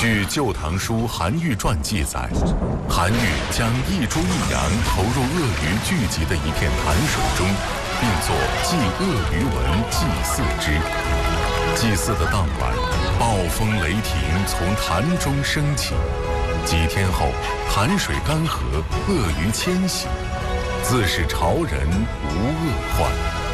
据《旧唐书韩愈传》记载，韩愈将一猪一羊投入鳄鱼聚集的一片潭水中，并作祭鳄鱼文祭祀之。祭祀的当晚，暴风雷霆从潭中升起，几天后，潭水干涸，鳄鱼迁徙，自是朝人无恶患。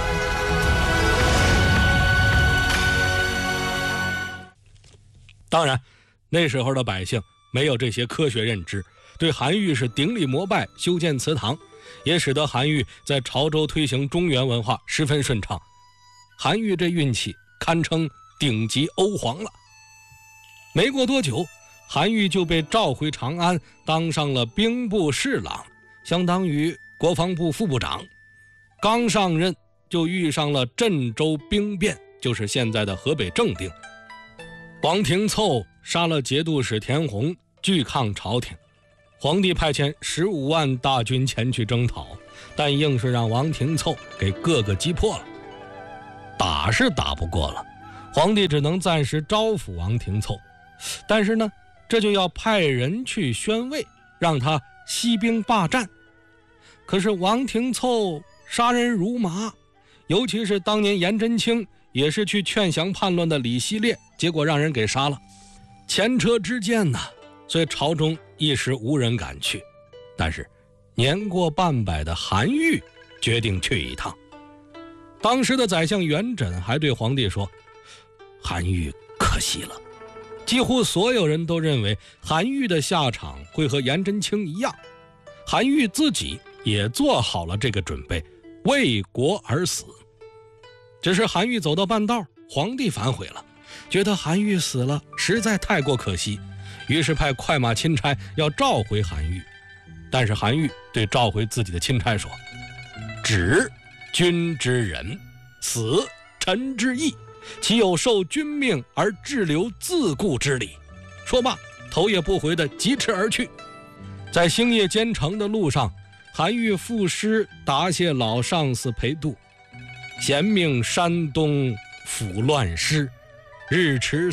当然，那时候的百姓没有这些科学认知，对韩愈是顶礼膜拜，修建祠堂，也使得韩愈在潮州推行中原文化十分顺畅。韩愈这运气堪称顶级欧皇了。没过多久，韩愈就被召回长安，当上了兵部侍郎，相当于国防部副部长。刚上任就遇上了镇州兵变，就是现在的河北正定。王廷凑杀了节度使田弘，拒抗朝廷。皇帝派遣15万大军前去征讨，但硬是让王廷凑给各个击破了。打是打不过了，皇帝只能暂时招抚王廷凑，但是呢，这就要派人去宣慰，让他息兵罢战。可是王廷凑杀人如麻，尤其是当年颜真卿也是去劝降叛乱的李希烈，结果让人给杀了。前车之鉴呐，所以朝中一时无人敢去。但是年过半百的韩愈决定去一趟。当时的宰相元稹还对皇帝说，韩愈可惜了。几乎所有人都认为韩愈的下场会和颜真卿一样，韩愈自己也做好了这个准备，为国而死。只是韩愈走到半道，皇帝反悔了，觉得韩愈死了实在太过可惜，于是派快马钦差要召回韩愈。但是韩愈对召回自己的钦差说，止君之仁，死臣之义，岂有受君命而滞留自顾之理。说罢，头也不回地疾驰而去。在星夜兼程的路上，韩愈赋诗答谢老上司裴度，贤命山东抚乱师，日驰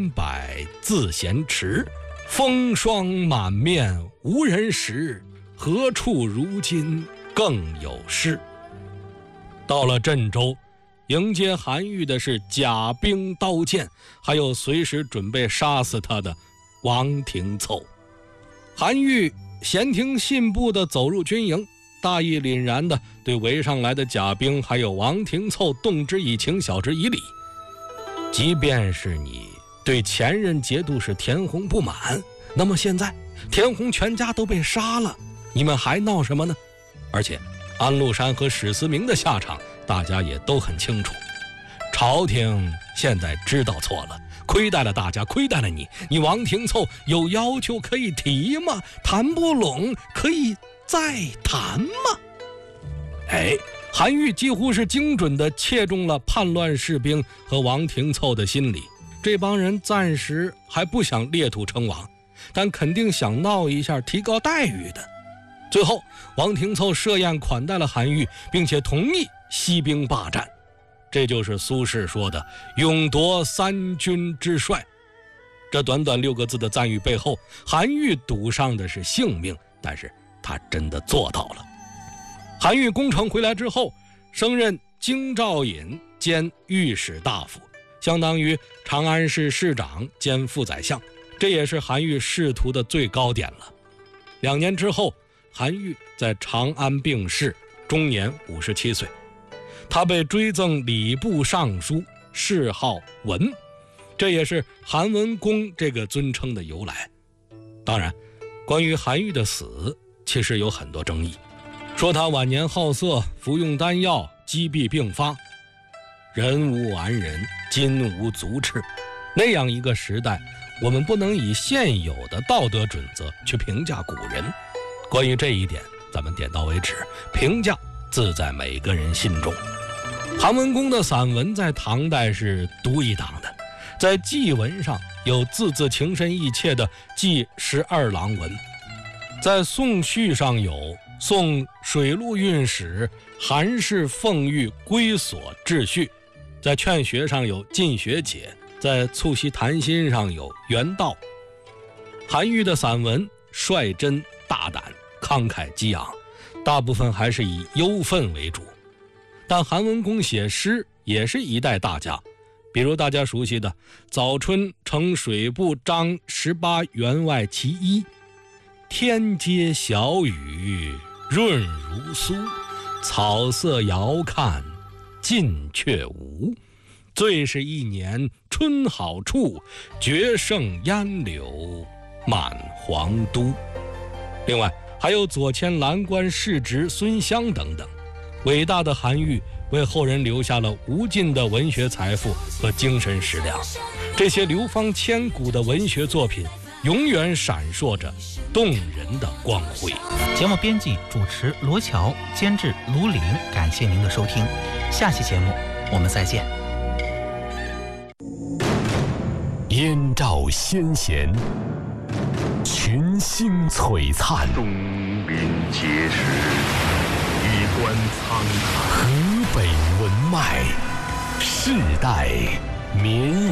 300自闲驰，风霜满面无人识，何处如今更有诗。到了镇州，迎接韩愈的是甲兵刀剑，还有随时准备杀死他的王廷凑。韩愈闲庭信步地走入军营，大义凛然地对围上来的甲兵还有王廷凑动之以情，晓之以理。即便是你对前任节度使田弘不满，那么现在田弘全家都被杀了，你们还闹什么呢？而且安禄山和史思明的下场大家也都很清楚，朝廷现在知道错了，亏待了大家，亏待了你。你王廷凑有要求可以提吗？谈不拢可以再谈吗？韩愈几乎是精准地切中了叛乱士兵和王廷凑的心理。这帮人暂时还不想裂土称王，但肯定想闹一下提高待遇的。最后王廷凑设宴款待了韩愈，并且同意息兵罢战。这就是苏轼说的勇夺3军之帅。这短短6个字的赞誉背后，韩愈赌上的是性命，但是他真的做到了。韩愈攻城回来之后，升任京兆尹兼御史大夫，相当于长安市市长兼副宰相，这也是韩愈仕途的最高点了。2年之后，韩愈在长安病逝，终年57岁。他被追赠礼部尚书，谥号文，这也是韩文公这个尊称的由来。当然，关于韩愈的死其实有很多争议，说他晚年好色，服用丹药，积弊并发。人无完人，金无足赤，那样一个时代，我们不能以现有的道德准则去评价古人。关于这一点，咱们点到为止，评价自在每个人心中。韩文公的散文在唐代是独一档的，在祭文上有字字情深意切的祭12郎文，在宋序上有宋水陆运使韩氏奉谕归所秩序，在劝学上有进学解，在促膝谈心上有原道。 韩愈的散文率真大胆、慷慨激昂，大部分还是以忧愤为主。但韩文公写诗也是一代大家，比如大家熟悉的早春乘水部张18员外其一，天街小雨润如酥，草色遥看近却无。最是一年春好处，绝胜烟柳满皇都。另外还有左迁蓝官世侄孙湘等等。伟大的韩愈为后人留下了无尽的文学财富和精神食粮，这些流芳千古的文学作品永远闪烁着动人的光辉。 节目编辑主持罗乔，监制卢林，感谢您的收听，下期节目我们再见。 燕赵先贤，群星璀璨， 东临碣石，衣冠苍苍， 河北文脉，世代绵